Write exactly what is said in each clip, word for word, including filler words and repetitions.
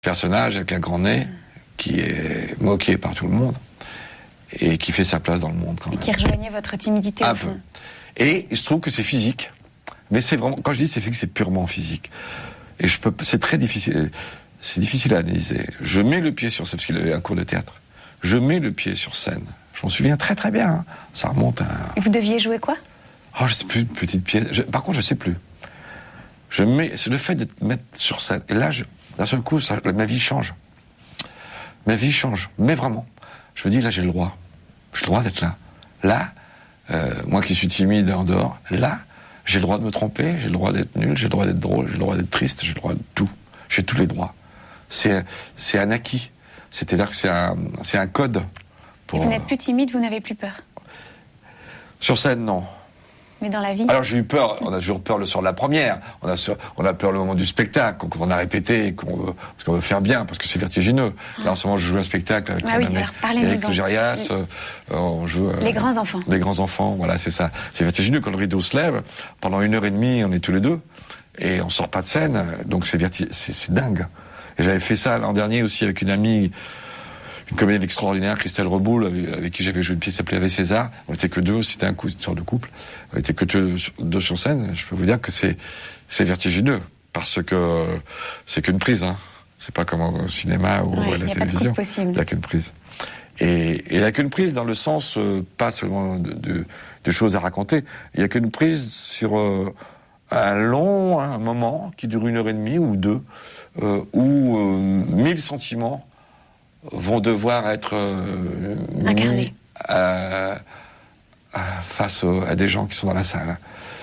Personnage avec un grand nez qui est moqué par tout le monde et qui fait sa place dans le monde quand même. Et qui rejoignait votre timidité un au fond. Peu. Et il se trouve que c'est physique, mais c'est vraiment, quand je dis c'est physique, c'est purement physique. Et je peux, c'est très difficile, c'est difficile à analyser. Je mets le pied sur scène, parce qu'il avait un cours de théâtre. Je mets le pied sur scène. Je m'en souviens très très bien. Hein. Ça remonte à. Et vous deviez jouer quoi? Oh, je sais plus, une petite pièce. Je, par contre, je sais plus. Je mets, c'est le fait de me mettre sur scène. Et là, je, d'un seul coup, ça, ma vie change. Ma vie change. Mais vraiment. Je me dis, là, j'ai le droit. J'ai le droit d'être là. Là, euh, moi qui suis timide en dehors, là, j'ai le droit de me tromper, j'ai le droit d'être nul, j'ai le droit d'être drôle, j'ai le droit d'être triste, j'ai le droit de tout. J'ai tous les droits. C'est, c'est un acquis. C'est-à-dire que c'est un, c'est un code. Pour, Et vous n'êtes plus timide, vous n'avez plus peur? Sur scène, non. Mais dans la vie? Alors j'ai eu peur, on a toujours peur le soir de la première, on a, on a peur le moment du spectacle, quand on a répété, qu'on veut, parce qu'on veut faire bien, parce que c'est vertigineux. Ah. Là en ce moment je joue un spectacle avec ah oui, Eric Logérias, euh, on joue... Euh, les grands enfants. Les grands enfants, voilà, c'est ça. C'est vertigineux quand le rideau se lève, pendant une heure et demie on est tous les deux, et on sort pas de scène, donc c'est verti... c'est, c'est dingue. Et j'avais fait ça l'an dernier aussi avec une amie, une comédienne extraordinaire, Christelle Reboul, avec, avec qui j'avais joué une pièce qui s'appelait Ave César. On était que deux, c'était un coup, une sorte de couple. On était que deux, deux sur scène. Je peux vous dire que c'est, c'est vertigineux. Parce que c'est qu'une prise, hein. C'est pas comme au cinéma ou ouais, à la y a télévision. Pas de il n'y a qu'une prise. Et il n'y a qu'une prise dans le sens, euh, pas seulement de, de, de choses à raconter. Il n'y a qu'une prise sur euh, un long un moment qui dure une heure et demie ou deux, euh, où euh, mille sentiments vont devoir être euh, incarnés à, à, face au, à des gens qui sont dans la salle.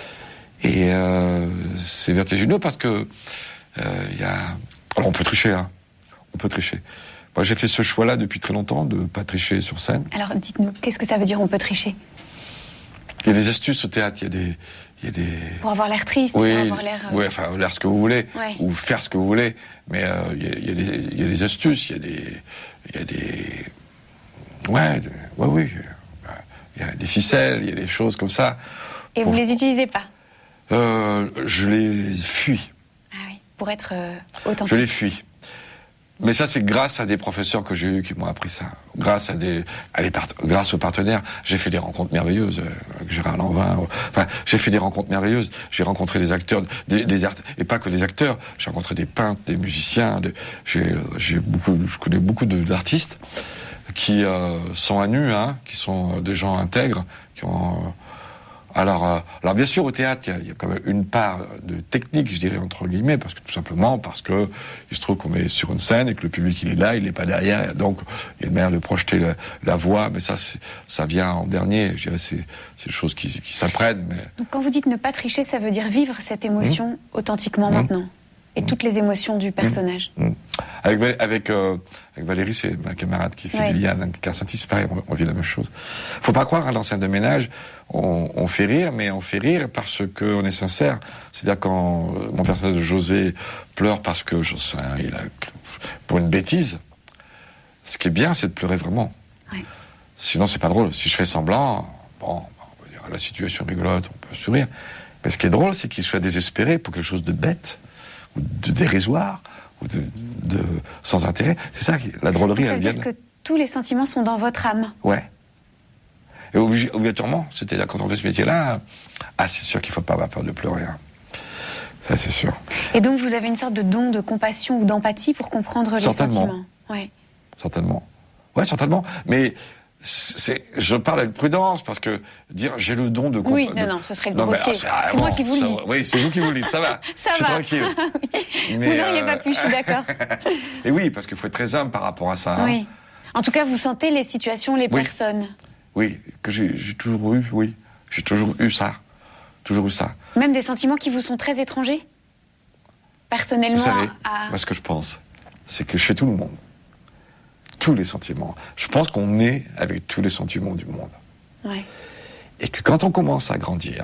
Et euh, c'est vertigineux parce que il euh, y a. Alors on peut tricher, hein. On peut tricher. Moi j'ai fait ce choix-là depuis très longtemps de pas tricher sur scène. Alors dites-nous, qu'est-ce que ça veut dire on peut tricher? Il y a des astuces au théâtre, il y a des. Il y a des... Pour avoir l'air triste, oui, pour avoir l'air... Euh... Oui, enfin, l'air ce que vous voulez, ouais. ou faire ce que vous voulez, mais euh, il, y a, il, y a des, il y a des astuces, il y a des... Il y a des... Ouais, de, ouais, oui, il y a des ficelles, il y a des choses comme ça. Et pour... vous les utilisez pas? euh, Je les fuis. Ah oui, pour être euh, authentique. Je les fuis. Mais ça, c'est grâce à des professeurs que j'ai eus qui m'ont appris ça. Grâce à des, à les part... grâce aux partenaires, j'ai fait des rencontres merveilleuses. Avec Gérard Lanvin. Enfin, j'ai fait des rencontres merveilleuses. J'ai rencontré des acteurs, des, des art... et pas que des acteurs. J'ai rencontré des peintres, des musiciens. Des... J'ai, j'ai beaucoup, je connais beaucoup de, d'artistes qui euh, sont à nu, hein, qui sont des gens intègres, qui ont. Euh... Alors, euh, alors bien sûr au théâtre il y, y a quand même une part de technique, je dirais entre guillemets, parce que tout simplement parce que il se trouve qu'on est sur une scène et que le public il est là, il n'est pas derrière, donc il y a une manière de projeter la, la voix, mais ça c'est, ça vient en dernier. Je dirais c'est c'est des choses qui, qui s'apprennent. Mais donc quand vous dites ne pas tricher, ça veut dire vivre cette émotion mmh. authentiquement mmh. maintenant et mmh. toutes les émotions du personnage. Mmh. Mmh. Avec avec euh, avec Valérie, c'est ma camarade qui fait ouais. Liliane Carcenti, c'est pareil, on, on vit la même chose. Faut pas croire, hein, dans scène de ménage, on, on fait rire, mais on fait rire parce que on est sincère. C'est-à-dire quand euh, mon personnage de José pleure parce que je sais, il a pour une bêtise. Ce qui est bien, c'est de pleurer vraiment. Ouais. Sinon, c'est pas drôle. Si je fais semblant, bon, on va dire la situation est rigolote, on peut sourire. Mais ce qui est drôle, c'est qu'il soit désespéré pour quelque chose de bête ou de dérisoire. Ou de, de, sans intérêt. C'est ça, la drôlerie. Donc ça veut dire que tous les sentiments sont dans votre âme. Ouais. Et oblig, obligatoirement, c'est-à-dire quand on fait ce métier-là, ah, c'est sûr qu'il ne faut pas avoir peur de pleurer. Hein. Ça, c'est sûr. Et donc, vous avez une sorte de don de compassion ou d'empathie pour comprendre les sentiments. Ouais. Certainement. Ouais, certainement. Mais c'est, je parle avec prudence parce que dire j'ai le don de comprendre. Oui, de... non, non, ce serait grossier. C'est, c'est moi qui vous le dis. Oui, c'est vous qui vous le dites. Ça va. Ça je va. suis tranquille. Oui. Mais vous n'auriez euh... pas pu, je suis d'accord. Et oui, parce qu'il faut être très humble par rapport à ça. Hein. Oui. En tout cas, vous sentez les situations, les oui. personnes. Oui, que j'ai, j'ai toujours eu, oui. J'ai toujours eu ça. Toujours eu ça. Même des sentiments qui vous sont très étrangers? Personnellement, vous savez, à... moi, ce que je pense, c'est que chez tout le monde, tous les sentiments. Je pense qu'on est avec tous les sentiments du monde. Ouais. Et que quand on commence à grandir,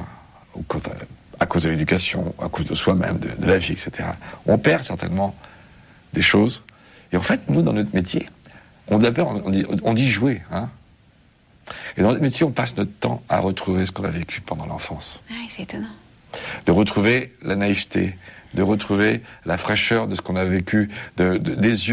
à cause de l'éducation, à cause de soi-même, de, de la vie, et cetera, on perd certainement des choses. Et en fait, nous, dans notre métier, on d'abord, on dit, on dit jouer, hein. Et dans notre métier, on passe notre temps à retrouver ce qu'on a vécu pendant l'enfance. Ah, c'est étonnant. De retrouver la naïveté, de retrouver la fraîcheur de ce qu'on a vécu, de, de, des yeux